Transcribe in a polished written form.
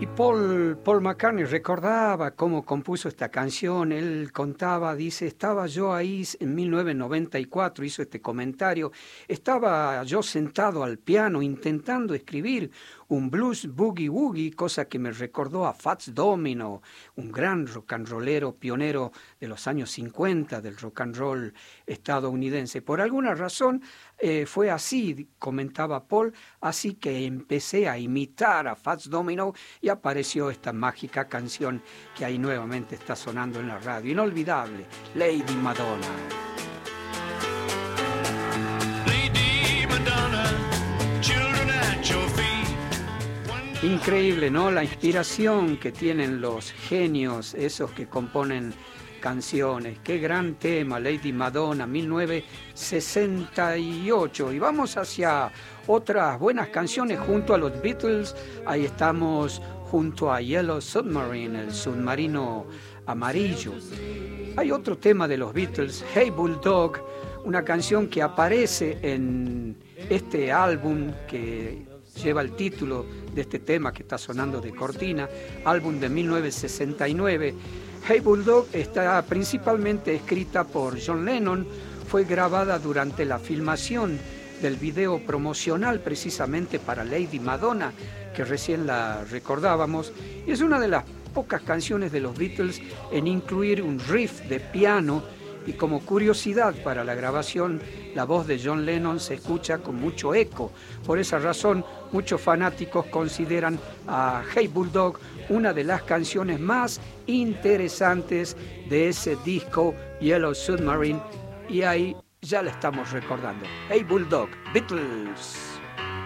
Y Paul McCartney recordaba cómo compuso esta canción. Él contaba, dice, estaba yo ahí en 1994, hizo este comentario, estaba yo sentado al piano intentando escribir un blues boogie woogie, cosa que me recordó a Fats Domino, un gran rock and rollero pionero de los años 50 del rock and roll estadounidense. Por alguna razón fue así, comentaba Paul, así que empecé a imitar a Fats Domino y apareció esta mágica canción que ahí nuevamente está sonando en la radio. Inolvidable, Lady Madonna. Increíble, ¿no? La inspiración que tienen los genios, esos que componen canciones. Qué gran tema, Lady Madonna, 1968. Y vamos hacia otras buenas canciones junto a los Beatles. Ahí estamos junto a Yellow Submarine, el submarino amarillo. Hay otro tema de los Beatles, Hey Bulldog, una canción que aparece en este álbum que lleva el título de este tema que está sonando de cortina, álbum de 1969. Hey Bulldog está principalmente escrita por John Lennon, fue grabada durante la filmación del video promocional precisamente para Lady Madonna, que recién la recordábamos, y es una de las pocas canciones de los Beatles en incluir un riff de piano. Y como curiosidad para la grabación, la voz de John Lennon se escucha con mucho eco. Por esa razón, muchos fanáticos consideran a Hey Bulldog una de las canciones más interesantes de ese disco Yellow Submarine. Y ahí ya la estamos recordando. Hey Bulldog, Beatles.